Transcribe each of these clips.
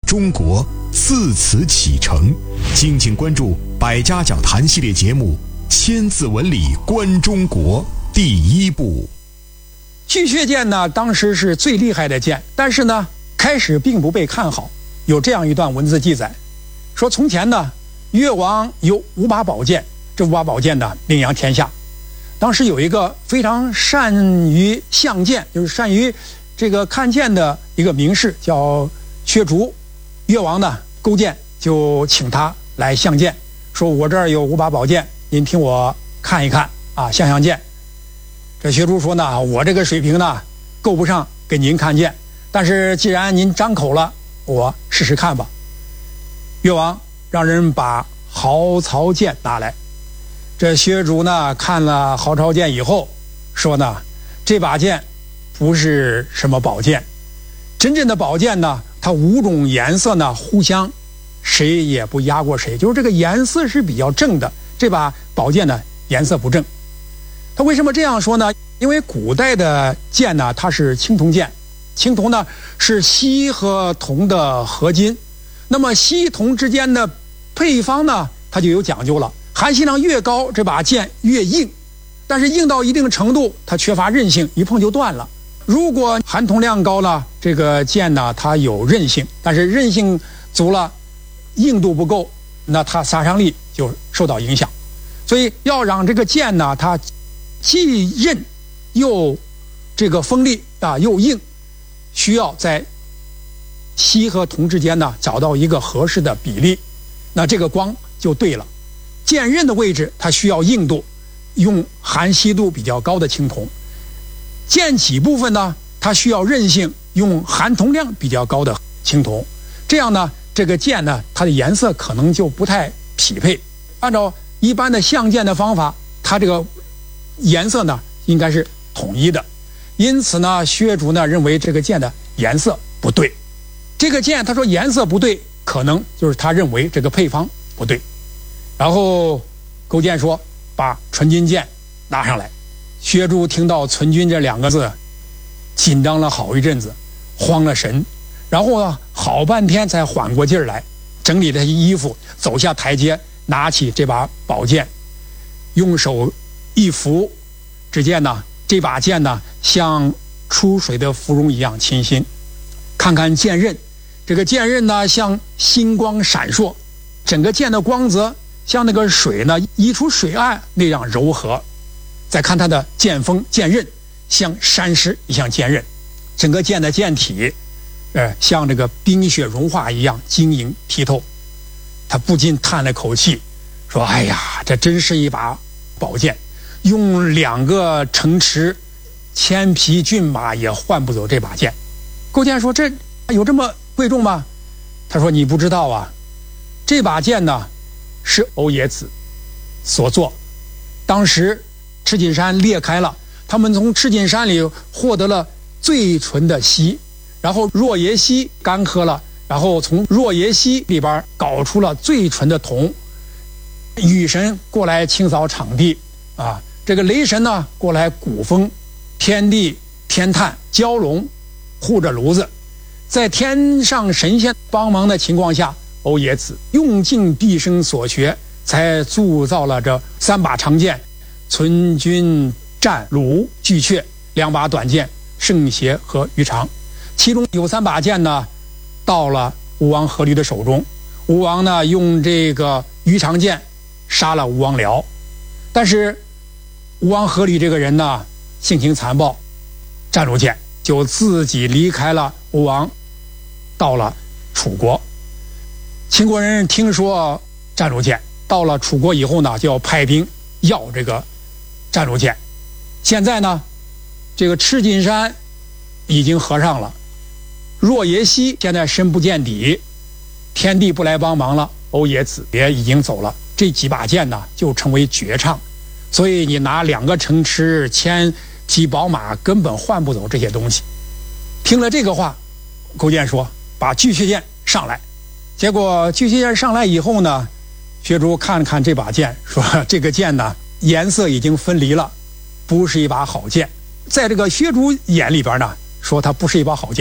中国，自此启程。敬请关注百家讲坛系列节目《千字文里观中国》第1部。 巨蟹剑呢，当时是最厉害的剑，但是呢，开始并不被看好。有这样一段文字记载，说从前呢，越王有5把宝剑，这5把宝剑呢，名扬天下。当时有一个非常善于相剑，就是善于这个看剑的一个名士，叫薛竹。越王呢，勾践就请他来相剑，说我这儿有5把宝剑，您听我看一看啊，相剑。这薛竹说呢，我这个水平呢，够不上给您看剑，但是既然您张口了，我试试看吧。越王让人把毫曹剑拿来，这薛竹呢看了毫曹剑以后，说呢，这把剑不是什么宝剑，真正的宝剑呢，它5种颜色呢互相谁也不压过谁，就是这个颜色是比较正的，这把宝剑呢颜色不正。他为什么这样说呢？因为古代的剑呢，它是青铜剑，青铜呢是锡和铜的合金，那么锡铜之间的配方呢，它就有讲究了，含锡量越高，这把剑越硬，但是硬到一定程度，它缺乏韧性，一碰就断了。如果含铜量高了，这个剑呢，它有韧性，但是韧性足了，硬度不够，那它杀伤力就受到影响。所以要让这个剑呢，它既韧又这个锋利啊，又硬，需要在锡和铜之间呢找到一个合适的比例，那这个光就对了。剑刃的位置它需要硬度，用含锡度比较高的青铜；剑脊部分呢，它需要韧性，用含铜量比较高的青铜。这样呢，这个剑呢，它的颜色可能就不太匹配。按照一般的相剑的方法，它这个颜色呢应该是统一的，因此呢，薛竹呢认为这个剑的颜色不对。这个剑他说颜色不对，可能就是他认为这个配方不对。然后勾践说把纯金剑拿上来。薛竹听到纯金这2个字，紧张了好一阵子，慌了神，然后呢好半天才缓过劲儿来，整理了衣服，走下台阶，拿起这把宝剑，用手一扶，只见呢这把剑呢像出水的芙蓉一样清新。看看剑刃，这个剑刃呢像星光闪烁，整个剑的光泽像那个水呢溢出水岸那样柔和。再看它的剑锋剑刃，像山石一样坚韧，整个剑的剑体像这个冰雪融化一样晶莹剔透。他不禁叹了口气，说哎呀，这真是一把宝剑，用2个城池千匹骏马也换不走这把剑。勾践说这有这么贵重吗？他说你不知道啊，这把剑呢是欧冶子所做，当时赤金山裂开了，他们从赤金山里获得了最纯的锡，然后若耶锡干涸了，然后从若耶锡里边搞出了最纯的铜。雨神过来清扫场地啊，这个雷神呢过来鼓风，天地天炭蛟龙护着炉子，在天上神仙帮忙的情况下，欧冶子用尽毕生所学，才铸造了这3把长剑，存军战鲁巨阙，2把短剑圣邪和鱼肠。其中有3把剑呢到了吴王阖闾的手中，吴王呢用这个鱼肠剑杀了吴王僚，但是吴王阖闾这个人呢性情残暴，战鲁剑就自己离开了吴王，到了楚国。秦国人听说战鲁剑到了楚国以后呢，就要派兵要这个战鲁剑。现在呢，这个赤金山已经合上了，若耶溪现在深不见底，天帝不来帮忙了，欧冶子也已经走了，这几把剑呢就成为绝唱。所以你拿2个城池千匹宝马根本换不走这些东西。听了这个话，勾践说把巨蟹剑上来。结果巨蟹剑上来以后呢，薛竹看了看这把剑，说这个剑呢颜色已经分离了，不是一把好剑。在这个薛竹眼里边呢，说它不是一把好剑。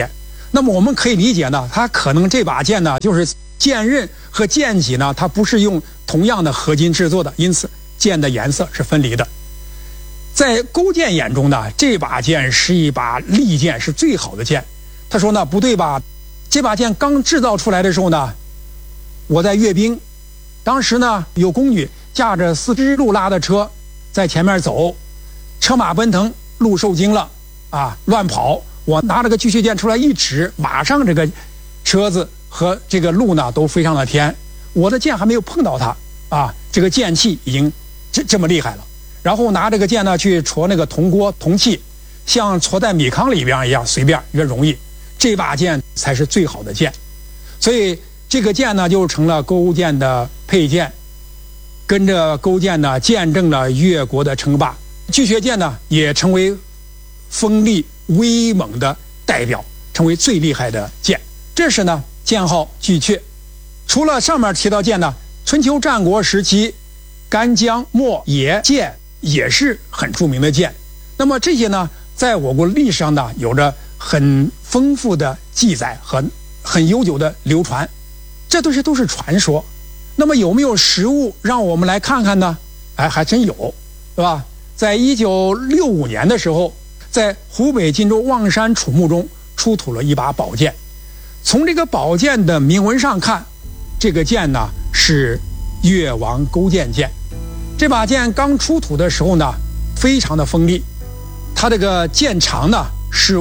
那么我们可以理解呢，它可能这把剑呢，就是剑刃和剑脊呢，它不是用同样的合金制作的，因此剑的颜色是分离的。在勾践眼中呢，这把剑是一把利剑，是最好的剑。他说呢，不对吧？这把剑刚制造出来的时候呢，我在阅兵，当时呢有宫女驾着4只鹿拉的车在前面走，车马奔腾，鹿受惊了啊，乱跑。我拿了个巨蟹剑出来一指，马上这个车子和这个鹿呢都飞上了天。我的剑还没有碰到它啊，这个剑气已经这么厉害了。然后拿这个剑呢去戳那个铜锅铜器，像戳在米糠里边一样，随便越容易。这把剑才是最好的剑，所以这个剑呢就成了勾践的佩剑，跟着勾践呢见证了越国的称霸。巨蟹剑呢也成为锋利威猛的代表，成为最厉害的剑。这是呢剑号巨阙。除了上面提到剑呢，春秋战国时期干将莫邪剑也是很著名的剑。那么这些呢在我国历史上呢有着很丰富的记载和很悠久的流传，这都是传说。那么有没有实物让我们来看看呢？还真有，对吧？在1965年的时候，在湖北荆州望山楚墓中出土了一把宝剑。从这个宝剑的铭文上看，这个剑呢是越王勾践剑。这把剑刚出土的时候呢，非常的锋利，它这个剑长呢是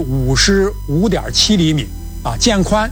55.7厘米啊，剑宽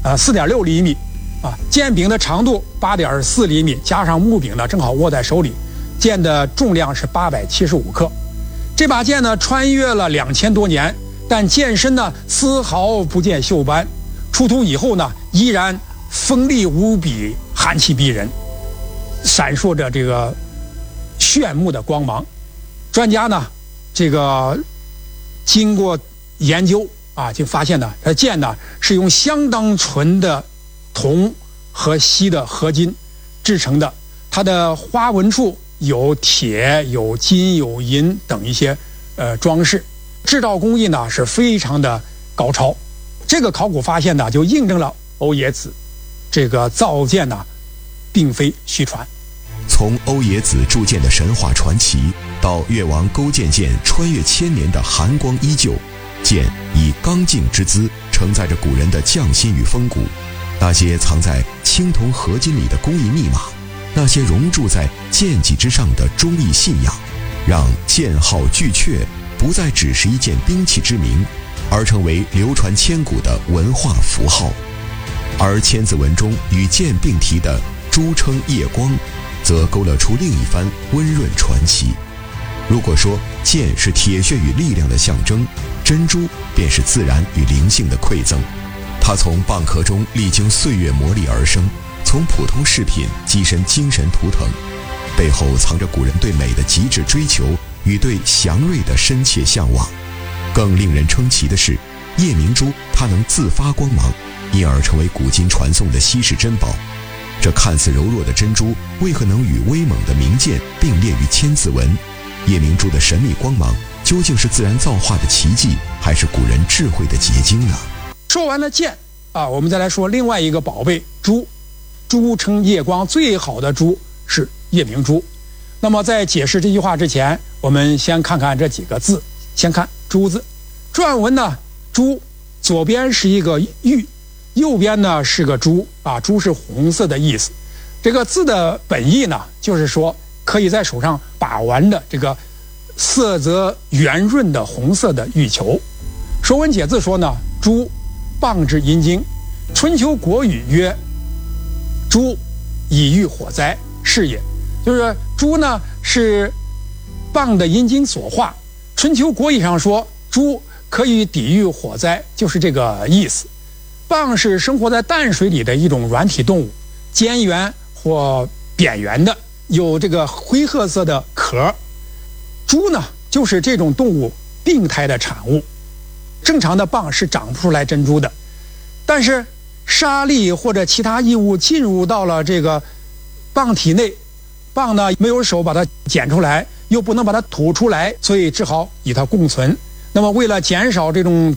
4.6厘米啊，剑柄的长度8.4厘米，加上木柄呢正好握在手里，剑的重量是875克。这把剑呢穿越了2000多年，但剑身呢丝毫不见锈斑，出土以后呢依然锋利无比，寒气逼人，闪烁着这个炫目的光芒。专家呢这个经过研究啊，就发现呢，这剑呢是用相当纯的铜和锡的合金制成的，它的花纹处有铁、有金、有银等一些装饰，制造工艺呢是非常的高超。这个考古发现呢，就印证了欧冶子这个造剑呢，并非虚传。 从欧冶子铸剑的神话传奇，到越王勾践剑穿越千年的寒光依旧，剑以刚劲之姿承载着古人的匠心与风骨。那些藏在青铜合金里的工艺密码，那些熔铸在剑脊之上的忠义信仰，让剑号巨阙不再只是一件兵器之名，而成为流传千古的文化符号。而千字文中与剑并提的朱称夜光，则勾勒出另一番温润传奇。如果说剑是铁血与力量的象征，珍珠便是自然与灵性的馈赠。它从蚌壳中历经岁月磨砺而生，从普通饰品跻身精神图腾，背后藏着古人对美的极致追求与对祥瑞的深切向往。更令人称奇的是，夜明珠它能自发光芒，因而成为古今传颂的稀世珍宝。这看似柔弱的珍珠，为何能与威猛的名剑并列于千字文？夜明珠的神秘光芒，究竟是自然造化的奇迹，还是古人智慧的结晶呢？ 说完了剑啊，我们再来说另外一个宝贝珠。珠称夜光，最好的珠是夜明珠。那么在解释这句话之前，我们先看看这几个字。先看珠字，篆文呢，珠左边是一个玉，右边呢是个珠啊，珠是红色的意思。这个字的本意呢，就是说可以在手上把玩的这个色泽圆润的红色的玉球。《说文解字》说呢，珠蚌之阴经，春秋国语曰：“珠以御火灾，是也。”就是珠呢是蚌的阴经所化。春秋国语上说，珠可以抵御火灾，就是这个意思。蚌是生活在淡水里的一种软体动物，尖圆或扁圆的，有这个灰褐色的壳。珠呢就是这种动物病态的产物。正常的蚌是长不出来珍珠的，但是沙粒或者其他异物进入到了这个蚌体内，蚌呢没有手把它捡出来，又不能把它吐出来，所以只好与它共存。那么为了减少这种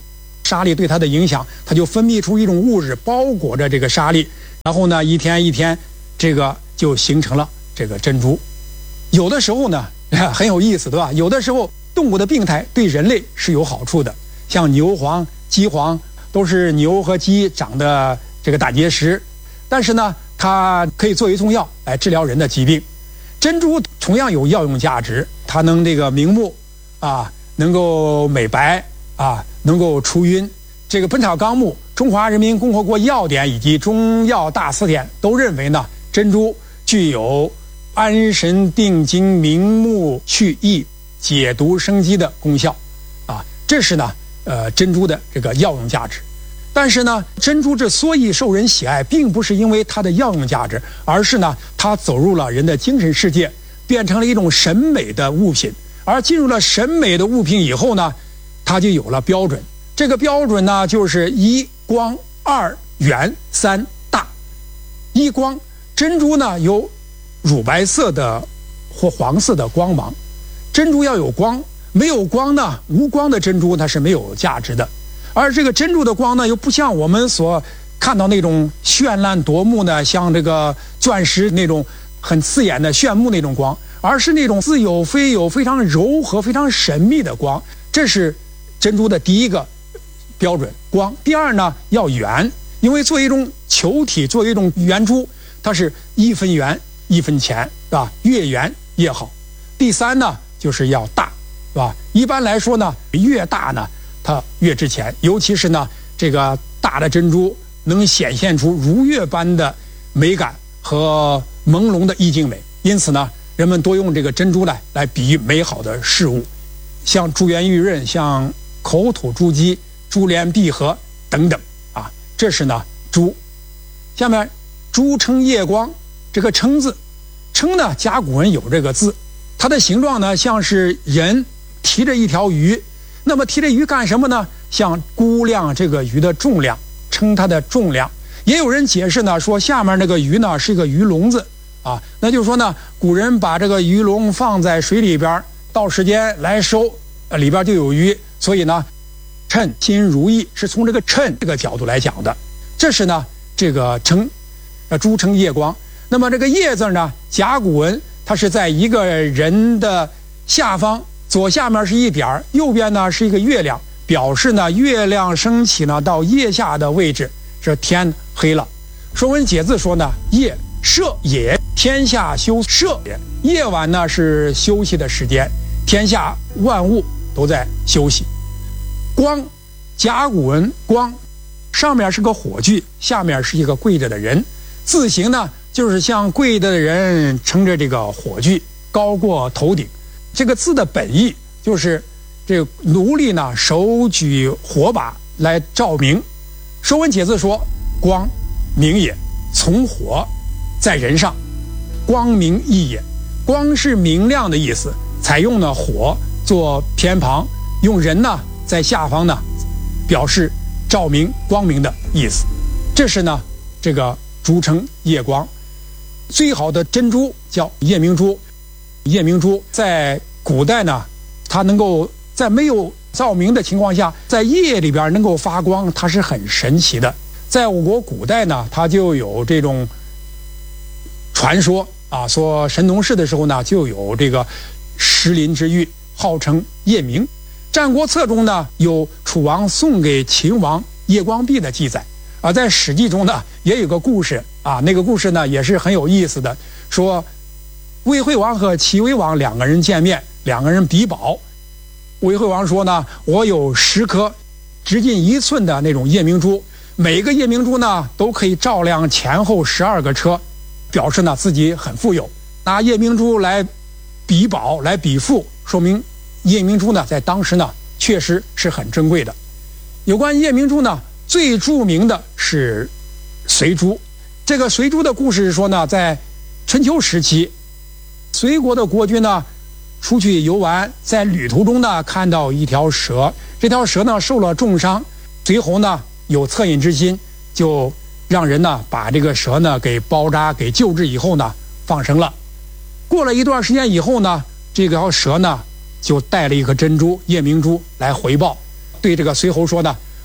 沙粒对它的影响，它就分泌出一种物质包裹着这个沙粒，然后呢一天一天，这个就形成了这个珍珠。有的时候呢很有意思，对吧？有的时候动物的病态对人类是有好处的，像牛黄、鸡黄都是牛和鸡长的这个胆结石，但是呢它可以作为中药来治疗人的疾病。珍珠同样有药用价值，它能这个明目啊，能够美白啊，能够除晕。这个《本草纲目》《中华人民共和国药典》以及《中药大辞典》都认为呢，珍珠具有安神定惊、明目去翳、解毒生肌的功效啊，这是呢珍珠的这个药用价值。但是呢，珍珠之所以受人喜爱，并不是因为它的药用价值，而是呢，它走入了人的精神世界，变成了一种审美的物品。而进入了审美的物品以后呢，它就有了标准。这个标准呢，就是一光、二圆、三大。一光，珍珠呢有乳白色的或黄色的光芒，珍珠要有光，没有光呢，无光的珍珠它是没有价值的。而这个珍珠的光呢，又不像我们所看到那种绚烂夺目的，像这个钻石那种很刺眼的炫目那种光，而是那种似有非有、非常柔和、非常神秘的光。这是珍珠的第一个标准，光。第二呢，要圆，因为作为一种球体，作为一种圆珠，它是一分圆一分钱，是吧？越圆越好。第三呢，就是要大，是吧？一般来说呢，越大呢，它越值钱，尤其是呢，这个大的珍珠能显现出如月般的美感和朦胧的意境美，因此呢，人们多用这个珍珠来比喻美好的事物，像珠圆玉润，像口吐珠玑、珠联璧合等等啊，这是呢珠。下面珠称夜光，这个称字，称呢甲骨文有这个字，它的形状呢像是人提着一条鱼。那么提着鱼干什么呢？像估量这个鱼的重量，称它的重量。也有人解释呢，说下面那个鱼呢是一个鱼笼子啊，那就是说呢，古人把这个鱼笼放在水里边，到时间来收，里边就有鱼，所以呢，称心如意是从这个称这个角度来讲的。这是呢这个称，珠称夜光。那么这个夜字呢，甲骨文它是在一个人的下方。左下面是一点，右边呢是一个月亮，表示呢月亮升起呢到夜下的位置，是天黑了。《说文解字》说呢，夜摄也，天下休摄也。夜晚呢是休息的时间，天下万物都在休息。光，甲骨文光，上面是个火炬，下面是一个跪着的人，字形呢就是像跪着的人撑着这个火炬，高过头顶。这个字的本意就是这个奴隶呢手举火把来照明。《说文解字》说，光明也，从火在人上，光明义也。光是明亮的意思，采用呢火做偏旁，用人呢在下方呢表示照明光明的意思。这是呢这个珠称夜光。最好的珍珠叫夜明珠。夜明珠在古代呢，它能够在没有照明的情况下，在夜里边能够发光，它是很神奇的。在我国古代呢，它就有这种传说啊，说神农氏的时候呢，就有这个石林之玉，号称夜明。《战国策》中呢，有楚王送给秦王夜光璧的记载。而在《史记》中呢，也有个故事啊，那个故事呢也是很有意思的，说魏惠王和齐威王两个人见面，两个人比宝。魏惠王说呢，我有10颗直径1寸的那种夜明珠，每个夜明珠呢都可以照亮前后12个车，表示呢自己很富有。拿夜明珠来比宝，来比富，说明夜明珠呢在当时呢确实是很珍贵的。有关夜明珠呢，最著名的是随珠。这个随珠的故事是说呢，在春秋时期，隋国的国君呢出去游玩，在旅途中呢看到一条蛇，这条蛇呢受了重伤，随侯呢有恻隐之心，就让人呢把这个蛇呢给包扎，给救治以后呢放生了。过了一段时间以后呢，这条蛇呢就带了一颗珍珠夜明珠来回报，对这个随侯说呢，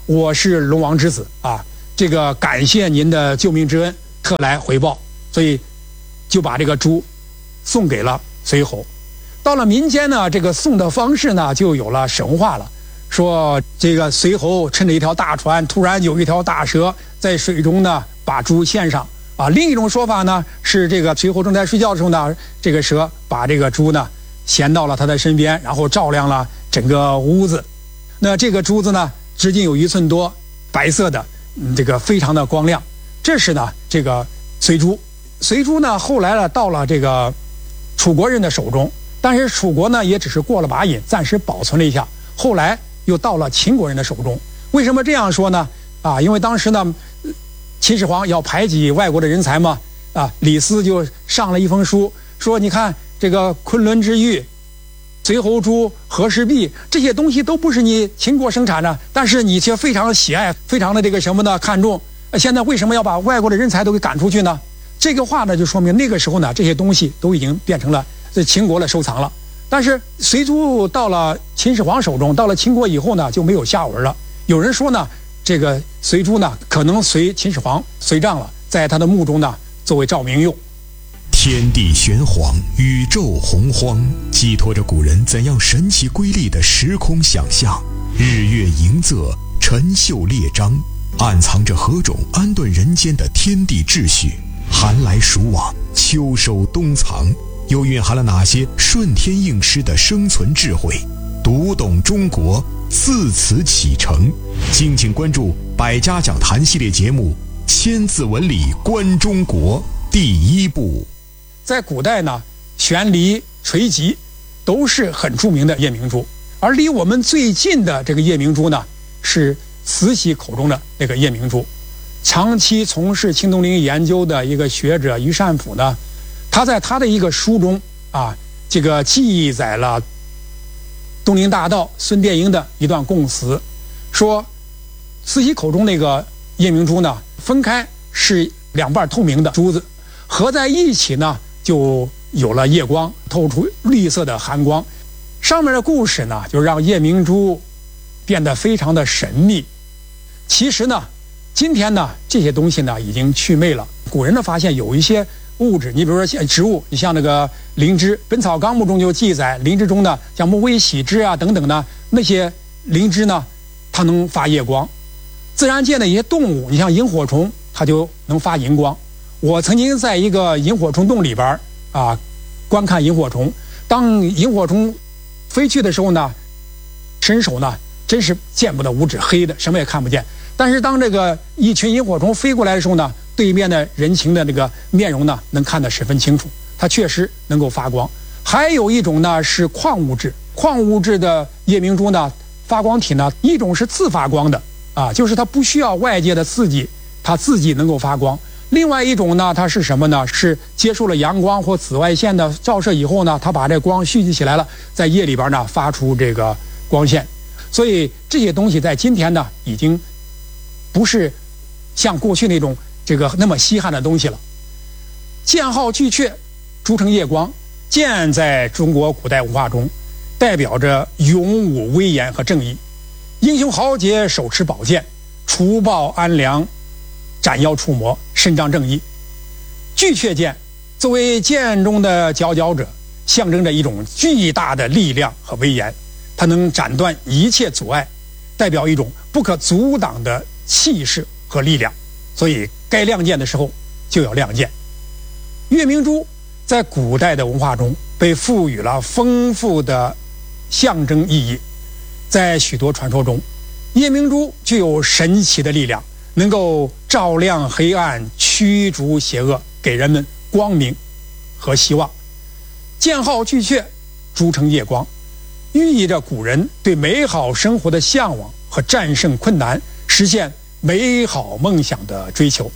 我是龙王之子啊，这个感谢您的救命之恩，特来回报，所以就把这个猪送给了随侯。到了民间呢，这个送的方式呢就有了神话了，说这个随侯趁着一条大船，突然有一条大蛇在水中呢把猪献上啊。另一种说法呢是这个随侯正在睡觉的时候呢，这个蛇把这个猪呢衔到了他的身边，然后照亮了整个屋子。那这个珠子呢直径有1寸多，白色的，这个非常的光亮。这是呢这个随珠。随珠呢后来呢到了这个楚国人的手中，但是楚国呢也只是过了把瘾，暂时保存了一下，后来又到了秦国人的手中。为什么这样说呢？啊，因为当时呢秦始皇要排挤外国的人才嘛，啊，李斯就上了一封书，说你看这个昆仑之玉、随侯珠、和氏璧这些东西都不是你秦国生产的，但是你却非常的喜爱，非常的这个什么呢看重，现在为什么要把外国的人才都给赶出去呢？这个话呢就说明那个时候呢这些东西都已经变成了秦国的收藏了。但是随珠到了秦始皇手中，到了秦国以后呢就没有下文了。有人说呢这个随珠呢可能随秦始皇随葬了，在他的墓中呢作为照明用。 天地玄黄，宇宙洪荒，寄托着古人怎样神奇瑰丽的时空想象。日月盈仄，辰宿列张，暗藏着何种安顿人间的天地秩序。寒来暑往，秋收冬藏，又蕴含了哪些顺天应时的生存智慧？读懂中国，自此启程。敬请关注百家讲坛系列节目《千字文里观中国》第1部。 在古代呢，悬梨、垂棘都是很著名的夜明珠，而离我们最近的这个夜明珠呢，是慈禧口中的那个夜明珠。长期从事青铜陵研究的一个学者于善甫呢，他在他的一个书中啊，这个记载了东陵大盗孙殿英的一段供词，说慈禧口中那个夜明珠呢，分开是2瓣透明的珠子，合在一起呢就有了夜光，透出绿色的寒光。上面的故事呢就让夜明珠变得非常的神秘。其实呢今天呢这些东西呢已经祛魅了。古人呢发现有一些物质，你比如说像植物，你像那个灵芝，《本草纲目》中就记载，灵芝中呢像木微喜枝啊等等呢，那些灵芝呢它能发夜光。自然界的一些动物，你像萤火虫，它就能发荧光。我曾经在一个萤火虫洞里边啊观看萤火虫，当萤火虫飞去的时候呢，伸手呢真是见不得五指，黑的什么也看不见。但是当这个一群萤火虫飞过来的时候呢，对面的人情的那个面容呢能看得十分清楚，它确实能够发光。还有一种呢是矿物质，矿物质的夜明珠呢发光体呢，一种是自发光的啊，就是它不需要外界的刺激，它自己能够发光。另外一种呢，它是什么呢？是接受了阳光或紫外线的照射以后呢，它把这光蓄积起来了，在夜里边呢发出这个光线。所以这些东西在今天呢已经不是像过去那种这个那么稀罕的东西了。剑号巨阙铸成夜光，剑在中国古代文化中代表着勇武威严和正义，英雄豪杰手持宝剑，除暴安良，斩妖除魔，伸张正义。巨阙剑作为剑中的佼佼者，象征着一种巨大的力量和威严，它能斩断一切阻碍，代表一种不可阻挡的气势和力量。所以该亮剑的时候就要亮剑。夜明珠在古代的文化中被赋予了丰富的象征意义。在许多传说中，夜明珠具有神奇的力量，能够照亮黑暗，驱逐邪恶，给人们光明和希望。剑号巨阙铸成夜光，寓意着古人对美好生活的向往和战胜困难，实现美好梦想的追求。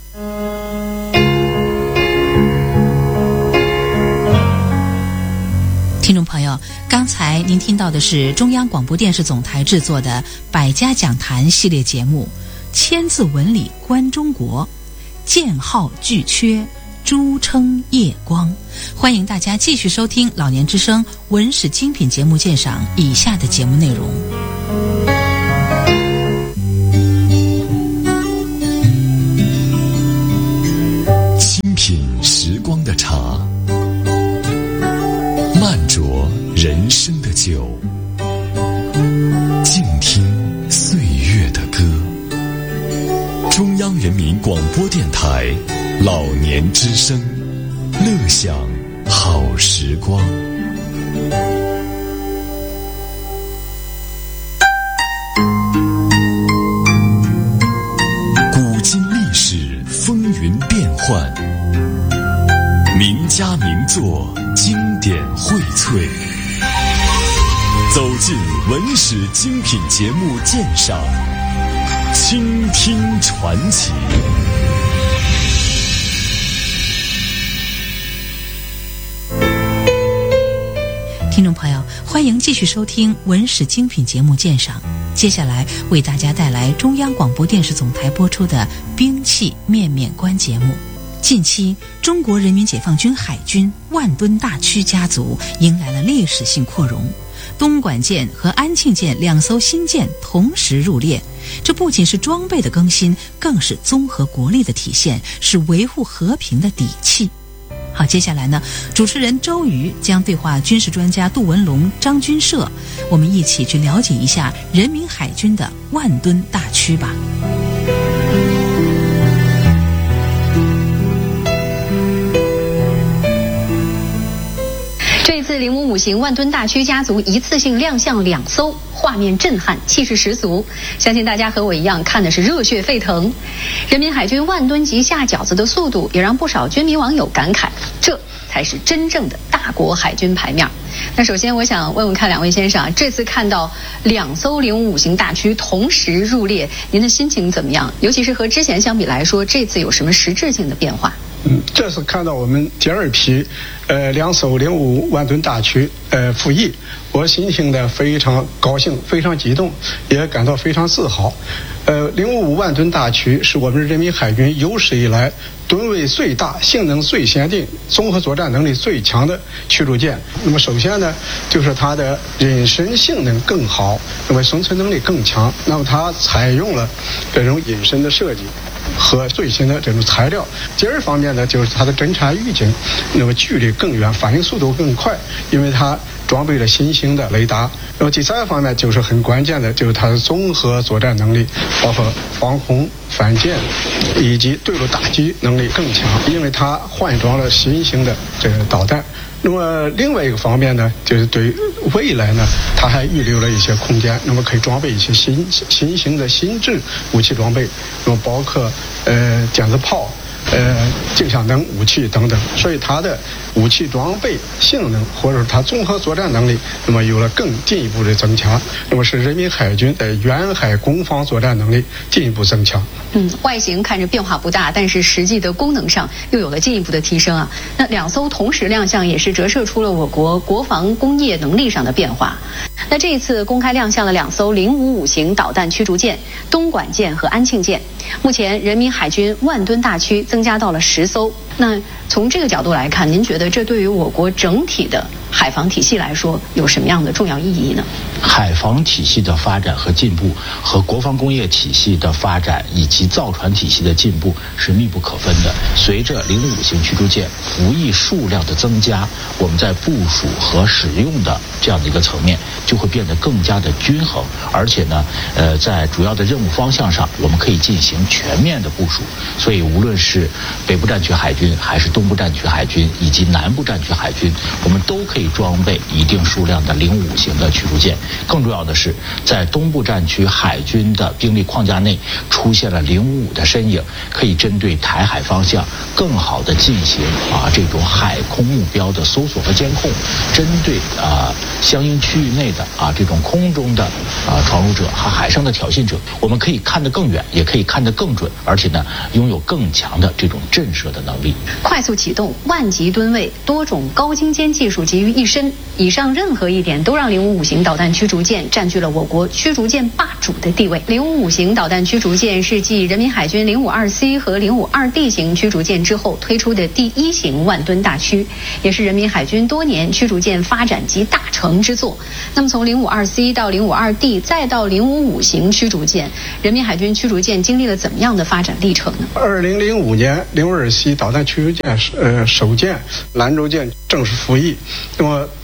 听众朋友，刚才您听到的是中央广播电视总台制作的百家讲坛系列节目《千字文里观中国》，剑号巨阙珠称夜光。欢迎大家继续收听老年之声文史精品节目鉴赏以下的节目内容。 酒，静听岁月的歌。中央人民广播电台老年之声，乐享好时光。古今历史风云变幻，名家名作经典荟萃，走进文史精品节目鉴赏，倾听传奇。 听众朋友，欢迎继续收听文史精品节目鉴赏。接下来为大家带来中央广播电视总台播出的兵器面面观节目。近期，中国人民解放军海军万吨大驱家族迎来了历史性扩容，东莞舰和安庆舰两艘新舰同时入列，这不仅是装备的更新，更是综合国力的体现，是维护和平的底气。好，接下来呢，主持人周瑜将对话军事专家杜文龙、张军社，我们一起去了解一下人民海军的万吨大驱吧。 这次055型万吨大驱家族一次性亮相2艘，画面震撼，气势十足。相信大家和我一样看的是热血沸腾。人民海军万吨级下饺子的速度，也让不少军迷网友感慨，这才是真正的大国海军牌面。那首先我想问问看两位先生，这次看到2艘055型大驱同时入列，您的心情怎么样？尤其是和之前相比来说，这次有什么实质性的变化？ 这次看到我们第2批2艘055万吨大驱服役，我心情的非常高兴，非常激动，也感到非常自豪。055万吨大驱是我们人民海军有史以来吨位最大、性能最先进、综合作战能力最强的驱逐舰。那么首先呢，就是它的隐身性能更好，那么生存能力更强。那么它采用了这种隐身的设计和最新的这种材料。第二方面呢，就是它的侦察预警，那么距离更远，反应速度更快，因为它装备了新型的雷达。然后第三个方面就是很关键的，就是它的综合作战能力，包括防空、反舰以及对陆打击能力更强，因为它换装了新型的这个导弹。那么另外一个方面呢，就是对未来呢，它还预留了一些空间，那么可以装备一些新型的新制武器装备，那么包括电子炮、镜像灯武器等等，所以它的武器装备性能或者是它综合作战能力，那么有了更进一步的增强，那么使人民海军在远海攻防作战能力进一步增强。 外形看着变化不大，但是实际的功能上又有了进一步的提升啊。那2艘同时亮相，也是折射出了我国国防工业能力上的变化。那这一次公开亮相了2艘055型导弹驱逐舰，东莞舰和安庆舰。目前人民海军万吨大驱增加到了10艘。那从这个角度来看，您觉得这对于我国整体的海防体系来说有什么样的重要意义呢？ 海防体系的发展和进步和国防工业体系的发展以及造船体系的进步是密不可分的。随着055型驱逐舰服役数量的增加，我们在部署和使用的这样的一个层面就会变得更加的均衡，而且呢，在主要的任务方向上，我们可以进行全面的部署。所以无论是北部战区海军还是东部战区海军以及南部战区海军，我们都可以装备一定数量的055型的驱逐舰。更重要的是，在东部战区海军的兵力框架内出现了055的身影，可以针对台海方向更好的进行这种海空目标的搜索和监控，针对相应区域内的这种空中的闯入者和海上的挑衅者，我们可以看得更远，也可以看得更准，而且呢，拥有更强的这种震慑的能力。 快速启动，万级吨位，多种高精尖技术集于一身，以上任何一点都让055型导弹驱逐舰占据了我国驱逐舰霸主的地位。055型导弹驱逐舰是继人民海军052C 和052D 型驱逐舰之后推出的第1型万吨大驱，也是人民海军多年驱逐舰发展及大成之作。那么从052C 到052D 再到055型驱逐舰，人民海军驱逐舰经历了怎么样的发展历程呢 ？2005年052C 导弹驱逐舰首舰兰州舰正式服役，那么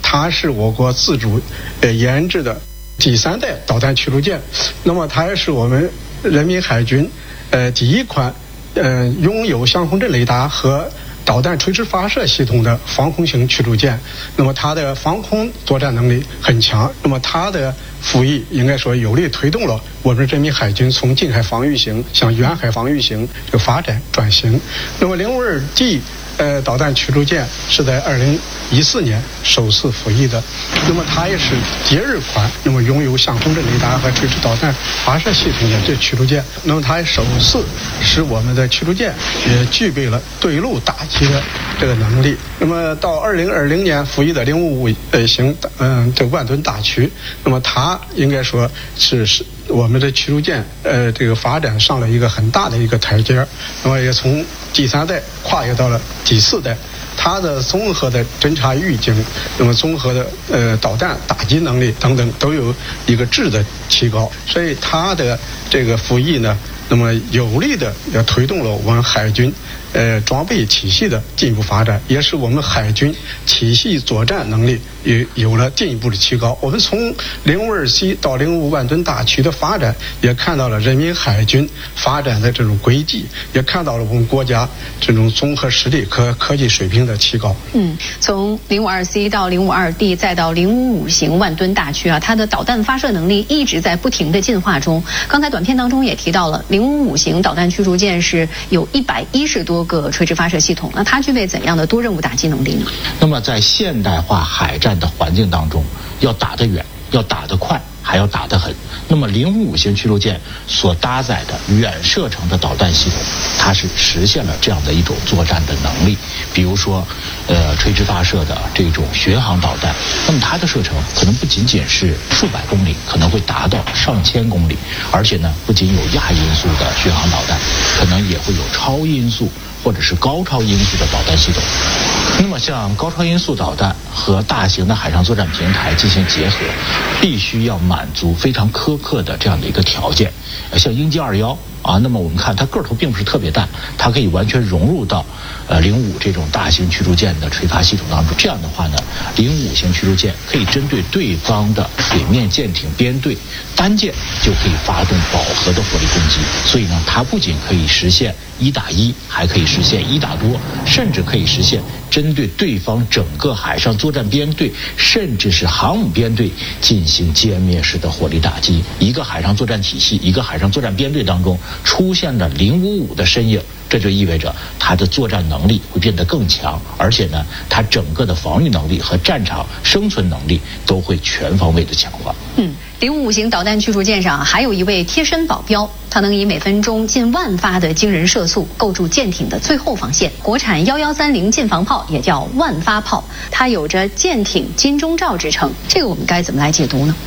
它是我国自主研制的第3代导弹驱逐舰，那么它也是我们人民海军第一款拥有相控阵雷达和导弹垂直发射系统的防空型驱逐舰。那么它的防空作战能力很强，那么它的服役应该说有力推动了我们人民海军从近海防御型向远海防御型这个发展转型。那么052D导弹驱逐舰是在2014年首次服役的，那么它也是第2款那么拥有相控阵雷达和垂直导弹发射系统的这驱逐舰。那么它首次使我们的驱逐舰也具备了对陆打击的这个能力。那么到2020年服役的055型这万吨大驱，那么它应该说是我们的驱逐舰这个发展上了一个很大的一个台阶，那么也从第3代跨越到了第4代。它的综合的侦察预警，那么综合的导弹打击能力等等都有一个质的提高，所以它的这个服役呢，那么有力的也推动了我们海军装备体系的进一步发展，也使我们海军体系作战能力也有了进一步的提高。我们从052C到055万吨大驱的发展，也看到了人民海军发展的这种轨迹，也看到了我们国家这种综合实力和科技水平的提高。 从052C 到052D 再到055型万吨大驱啊，它的导弹发射能力一直在不停的进化中。刚才短片当中也提到了055型导弹驱逐舰是有110多个垂直发射系统，那它具备怎样的多任务打击能力呢？ 那么在现代化海战的环境当中，要打得远，要打得快，还要打得狠。那么055型驱逐舰所搭载的远射程的导弹系统，它是实现了这样的一种作战的能力。比如说垂直发射的这种巡航导弹，那么它的射程可能不仅仅是数百公里，可能会达到上千公里，而且呢不仅有亚音速的巡航导弹，可能也会有超音速或者是高超音速的导弹系统。那么像高超音速导弹和大型的海上作战平台进行结合，必须要满足非常苛刻的这样的一个条件。像鹰击21啊，那么我们看它个头并不是特别大，它可以完全融入到055这种大型驱逐舰的垂发系统当中。这样的话呢，055型驱逐舰可以针对对方的水面舰艇编队单舰就可以发动饱和的火力攻击。所以呢，它不仅可以实现1打1，还可以实现1打多，甚至可以实现针对对方整个海上作战编队，甚至是航母编队进行歼灭式的火力打击。一个海上作战体系，一个海上作战编队当中出现了055的身影，这就意味着它的作战能力会变得更强，而且呢，它整个的防御能力和战场生存能力都会全方位的强化。 055型导弹驱逐舰上还有一位贴身保镖，它能以每分钟近10000发的惊人射速构筑舰艇的最后防线。国产1130近防炮也叫万发炮，它有着舰艇金钟罩之称，这个我们该怎么来解读呢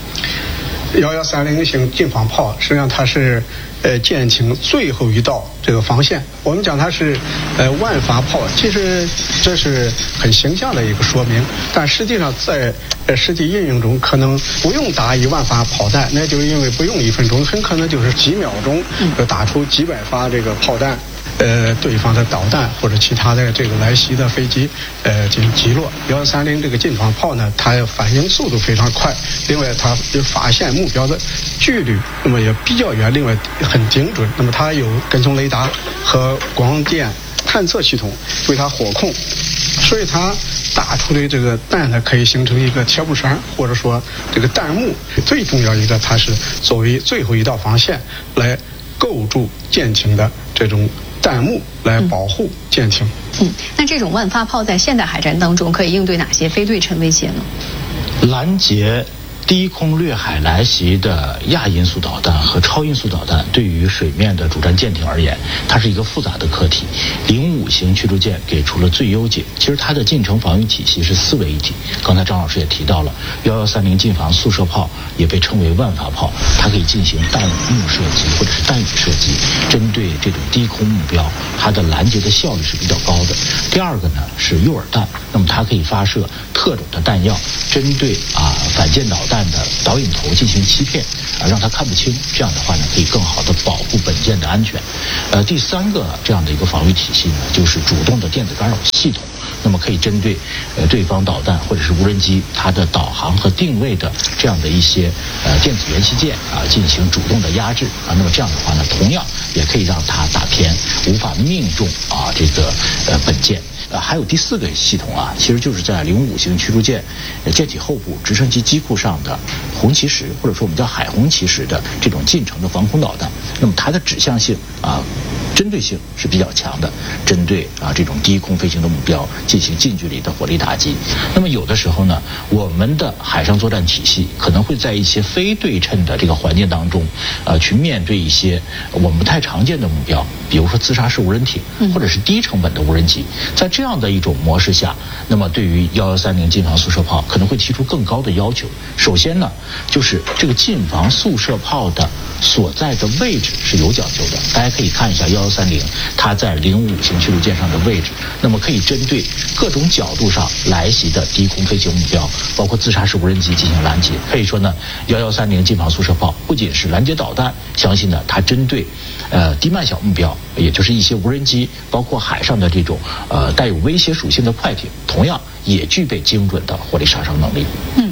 ？1130型近防炮实际上它是舰艇最后一道这个防线。我们讲它是万发炮，其实这是很形象的一个说明，但实际上在实际应用中可能不用打1万发炮弹，那就是因为不用1分钟，很可能就是几秒钟就打出几百发这个炮弹。对方的导弹或者其他的这个来袭的飞机进行击落。1130这个近防炮呢，它反应速度非常快，另外它发现目标的距离那么也比较远，另外很精准。那么它有跟踪雷达和光电探测系统为它火控，所以它打出的这个弹呢，可以形成一个铁布衫，或者说这个弹幕。最重要一个，它是作为最后一道防线来构筑舰艇的这种弹幕来保护舰艇。 那这种万发炮在现代海战当中可以应对哪些非对称威胁呢？ 拦截低空掠海来袭的亚音速导弹和超音速导弹，对于水面的主战舰艇而言，它是一个复杂的课题。055型驱逐舰给出了最优解，其实它的近程防御体系是4位一体。刚才张老师也提到了1130近防速射炮，也被称为万发炮，它可以进行弹幕射击或者是弹雨射击，针对这种低空目标，它的拦截的效率是比较高的。第二个呢是诱饵弹，那么它可以发射特种的弹药，针对反舰导弹的导引头进行欺骗，让它看不清，这样的话呢可以更好的保护本舰的安全。第三个这样的一个防御体系呢，就是主动的电子干扰系统。 那么可以针对对方导弹或者是无人机它的导航和定位的这样的一些电子元器件进行主动的压制那么这样的话呢，同样也可以让它打偏，无法命中这个本舰。还有第4个系统其实就是在055型驱逐舰舰体后部直升机机库上的红旗石，或者说我们叫海红旗石的这种近程的防空导弹。那么它的指向性针对性是比较强的，针对这种低空飞行的目标进行近距离的火力打击。那么有的时候呢，我们的海上作战体系可能会在一些非对称的这个环境当中去面对一些我们不太常见的目标，比如说自杀式无人艇或者是低成本的无人机。在这样的一种模式下，那么对于1130近防速射炮可能会提出更高的要求。首先呢，就是这个近防速射炮的所在的位置是有讲究的。大家可以看一下1130它在055型驱逐舰上的位置，那么可以针对各种角度上来袭的低空飞行目标，包括自杀式无人机进行拦截。可以说呢，1130近防速射炮不仅是拦截导弹，相信呢它针对低慢小目标，也就是一些无人机，包括海上的这种带有威胁属性的快艇，同样也具备精准的火力杀伤能力。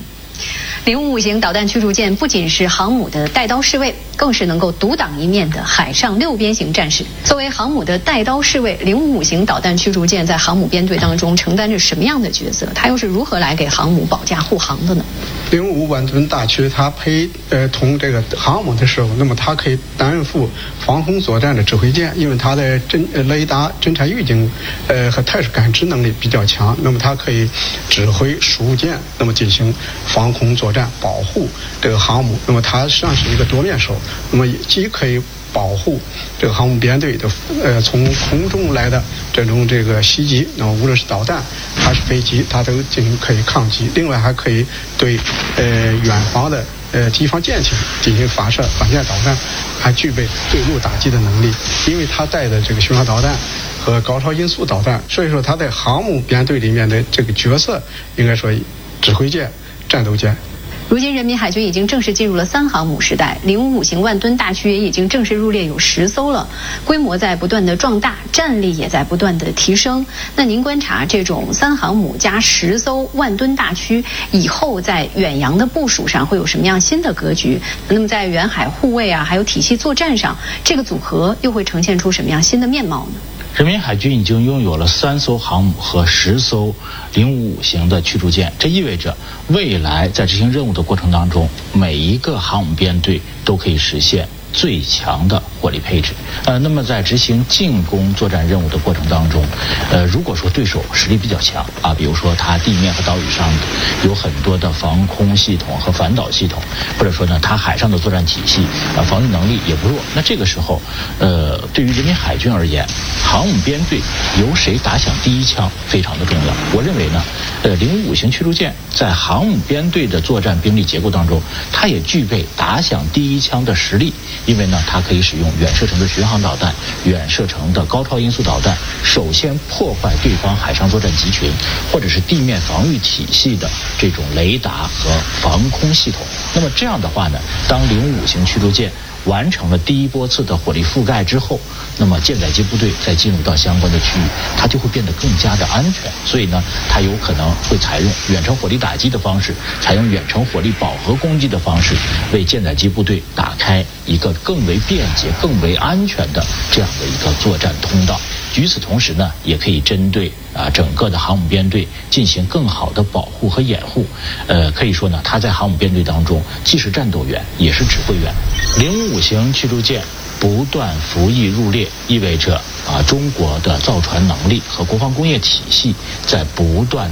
055型导弹驱逐舰不仅是航母的带刀侍卫，更是能够独当一面的海上6边形战士。作为航母的带刀侍卫，055型导弹驱逐舰在航母编队当中承担着什么样的角色？它又是如何来给航母保驾护航的呢 ？055万吨大驱它陪同这个航母的时候，那么它可以担负防空作战的指挥舰，因为它的雷达、侦察预警和态势感知能力比较强，那么它可以指挥属舰，那么进行防空作战，保护这个航母。那么它实际上是一个多面手，那么既可以保护这个航母编队的从空中来的这个袭击，那么无论是导弹还是飞机，它都进行可以抗击。另外还可以对远方的敌方舰艇进行发射反舰导弹，还具备对陆打击的能力。因为它带的这个巡航导弹和高超音速导弹，所以说它在航母编队里面的这个角色，应该说指挥舰、战斗舰。 如今人民海军已经正式进入了3航母时代，055型万吨大驱也已经正式入列有10艘了，规模在不断的壮大，战力也在不断的提升。那您观察这种3航母加10艘万吨大驱以后在远洋的部署上会有什么样新的格局？那么在远海护卫还有体系作战上，这个组合又会呈现出什么样新的面貌呢？ 人民海军已经拥有了3艘航母和10艘055型的驱逐舰，这意味着未来在执行任务的过程当中，每一个航母编队都可以实现最强的火力配置。那么在执行进攻作战任务的过程当中，如果说对手实力比较强比如说他地面和岛屿上有很多的防空系统和反导系统，或者说呢他海上的作战体系防御能力也不弱，那这个时候对于人民海军而言，航母编队由谁打响第一枪非常的重要。我认为呢055型驱逐舰在航母编队的作战兵力结构当中，它也具备打响第一枪的实力，因为呢它可以使用远射程的巡航导弹、远射程的高超音速导弹，首先破坏对方海上作战集群或者是地面防御体系的这种雷达和防空系统。那么这样的话呢，当055型驱逐舰完成了第一波次的火力覆盖之后，那么舰载机部队再进入到相关的区域，它就会变得更加的安全。所以呢，它有可能会采用远程火力打击的方式，采用远程火力饱和攻击的方式，为舰载机部队打开一个更为便捷、更为安全的这样的一个作战通道。与此同时呢，也可以针对整个的航母编队进行更好的保护和掩护。可以说呢，它在航母编队当中既是战斗员，也是指挥员。055型驱逐舰不断服役入列，意味着中国的造船能力和国防工业体系在不断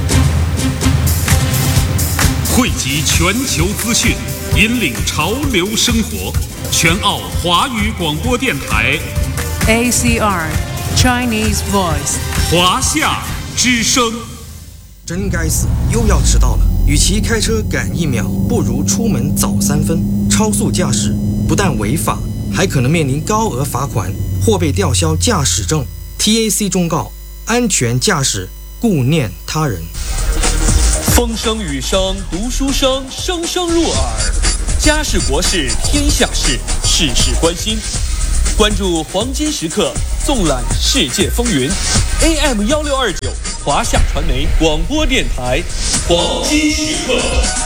汇集全球资讯，引领潮流生活。全澳华语广播电台 ACR Chinese Voice 华夏之声。 真该死，又要迟到了。与其开车赶1秒，不如出门早3分。超速驾驶不但违法，还可能面临高额罚款或被吊销驾驶证。TAC 忠告：安全驾驶，顾念他人。 风声雨声读书声，声声入耳。家事国事天下事，事事关心。关注黄金时刻，纵览世界风云。AM 1629 华夏传媒广播电台，黄金时刻。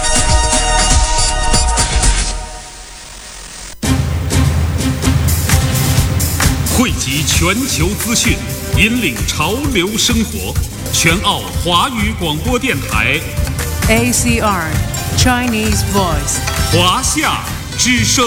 汇集全球资讯，引领潮流生活。全澳华语广播电台 ACR Chinese Voice 华夏之声。